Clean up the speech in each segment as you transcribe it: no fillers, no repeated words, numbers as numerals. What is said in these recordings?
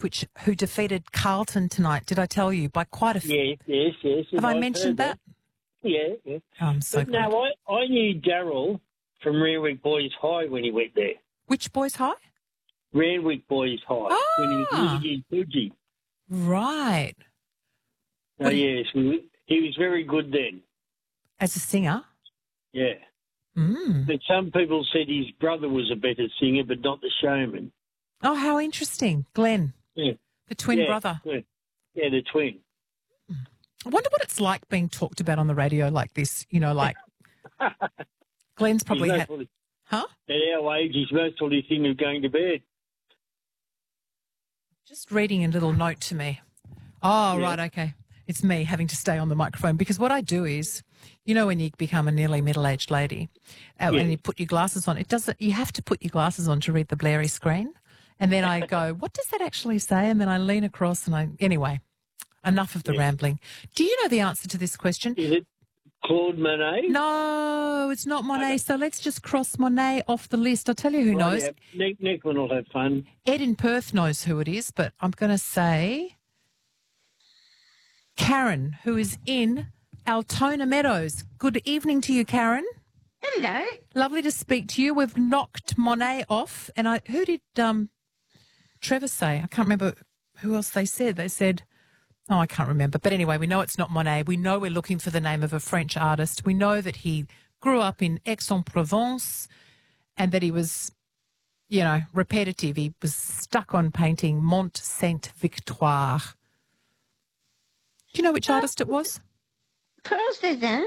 who defeated Carlton tonight. Did I tell you by quite a few? Yes. Have I mentioned that? Yeah. Oh, I'm so But good. no, I knew Darryl from Randwick Boys High when he went there. Which boys high? Randwick Boys High. When he was living in Coogee. Right. Oh, yes. He was very good then. As a singer? Yeah. But some people said his brother was a better singer, but not the showman. Oh, how interesting. Glenn. Yeah. The twin brother. Yeah, the twin. I wonder what it's like being talked about on the radio like this, you know, like Glenn's probably had... Huh? At our age, he's most probably thinking of going to bed. Just reading a little note to me. Oh, right, okay. It's me having to stay on the microphone because what I do is, you know, when you become a nearly middle-aged lady and you put your glasses on, you have to put your glasses on to read the blurry screen. And then I go, what does that actually say? And then I lean across anyway, enough of the rambling. Do you know the answer to this question? Is it Claude Monet? No, it's not Monet. Okay. So let's just cross Monet off the list. I'll tell you who knows. Yeah. Nick will have fun. Ed in Perth knows who it is, but I'm going to say Karen, who is in Altona Meadows. Good evening to you, Karen. Hello. Lovely to speak to you. We've knocked Monet off. And who did Trevor say? I can't remember who else they said. They said... Oh, I can't remember. But anyway, we know it's not Monet. We know we're looking for the name of a French artist. We know that he grew up in Aix-en-Provence and that he was, you know, repetitive. He was stuck on painting Mont Sainte-Victoire. Do you know which artist it was? Paul Cézanne.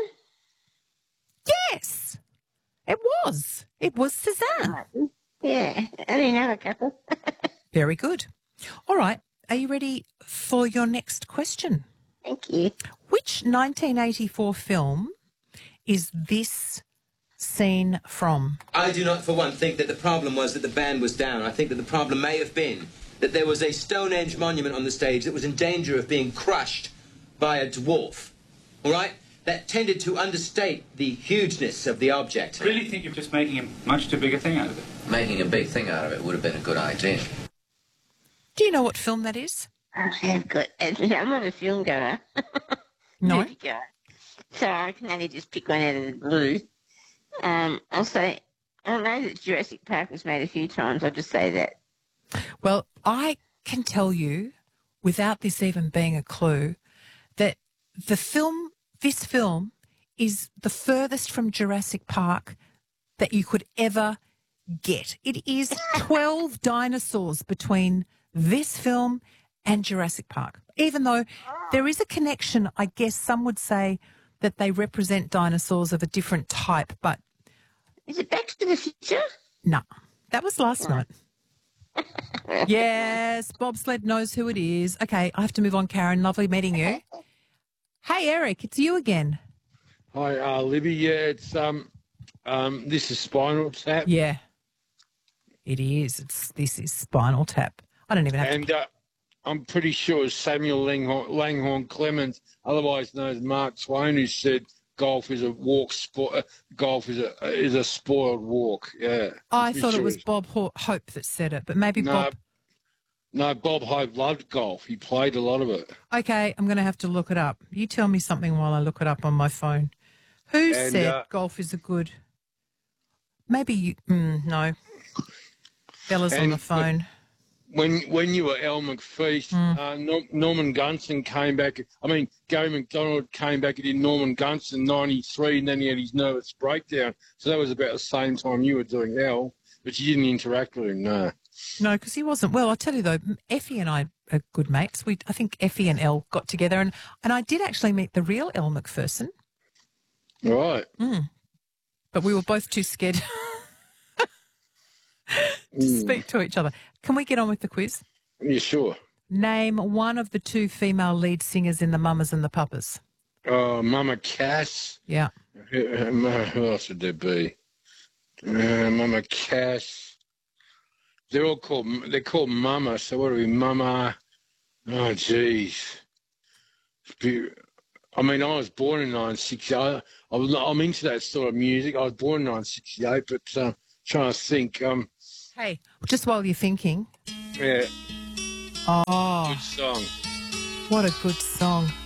Yes, it was. It was Cézanne. Yeah, I only know a couple. Very good. All right. Are you ready for your next question? Thank you. Which 1984 film is this scene from? I do not, for one, think that the problem was that the band was down. I think that the problem may have been that there was a Stonehenge monument on the stage that was in danger of being crushed by a dwarf. All right? That tended to understate the hugeness of the object. I really think you're just making a much too big a thing out of it. Making a big thing out of it would have been a good idea. Do you know what film that is? I have got... I'm not a film goer. No? So I can only just pick one out of the blue. I'll say... I know that Jurassic Park was made a few times. I'll just say that. Well, I can tell you, without this even being a clue, that this film is the furthest from Jurassic Park that you could ever get. It is 12 dinosaurs between this film and Jurassic Park, even though there is a connection. I guess some would say that they represent dinosaurs of a different type, but... Is it Back to the Future? No, that was last night. Yes, Bobsled knows who it is. Okay, I have to move on, Karen. Lovely meeting you. Hey, Eric, it's you again. Hi, Libby. Yeah, it's this is Spinal Tap. Yeah, it is. This is Spinal Tap. I don't even have and, I'm pretty sure it's Samuel Langhorne Clemens, otherwise known as Mark Twain, who said golf is a walk. Golf is a spoiled walk. Yeah. I thought it was Bob Hope that said it, but maybe Bob. No, Bob Hope loved golf. He played a lot of it. Okay, I'm going to have to look it up. You tell me something while I look it up on my phone. Who said golf is a good? Maybe you. No. Bella's on the phone. When you were Elle McFeast, Norman Gunston came back. I mean, Gary McDonald came back and did Norman Gunston 93, and then he had his nervous breakdown. So that was about the same time you were doing Elle, but you didn't interact with him, no. No, because he wasn't. Well, I'll tell you, though, Effie and I are good mates. I think Effie and Elle got together, and I did actually meet the real Elle Macpherson. Right. But we were both too scared to speak to each other. Can we get on with the quiz? Yeah, sure. Name one of the two female lead singers in the Mamas and the Papas. Mama Cass. Yeah. Who else would there be? Mama Cass. They're called Mama, so what are we, Mama? Oh, geez. I mean, I was born in 1968. I'm into that sort of music. I was born in 1968, but trying to think. Hey, just while you're thinking. Yeah. Oh, Good song. what a good song.